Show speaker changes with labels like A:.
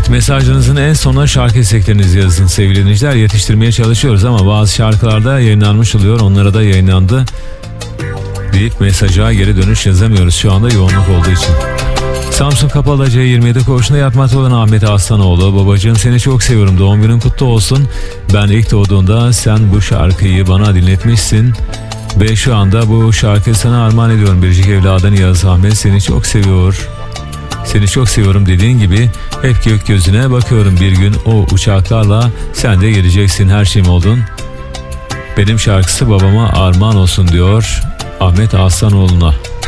A: Evet, mesajlarınızın en sonuna şarkı isteklerinizi yazın sevgili dinleyiciler. Yetiştirmeye çalışıyoruz ama bazı şarkılarda yayınlanmış oluyor. Onlara da yayınlandı deyip mesaja geri dönüş yazamıyoruz şu anda yoğunluk olduğu için. Samsun Kapalı C27 koğuşunda yatmakta olan Ahmet Aslanoğlu. Babacığım, seni çok seviyorum, doğum günün kutlu olsun. Ben ilk doğduğunda sen bu şarkıyı bana dinletmişsin ve şu anda bu şarkıyı sana armağan ediyorum. Biricik evladın Yağız Ahmet seni çok seviyor. Seni çok seviyorum dediğin gibi hep gökyüzüne bakıyorum, bir gün o uçaklarla sen de geleceksin, her şeyim oldun. Benim şarkısı babama armağan olsun diyor Ahmet Aslanoğlu'na.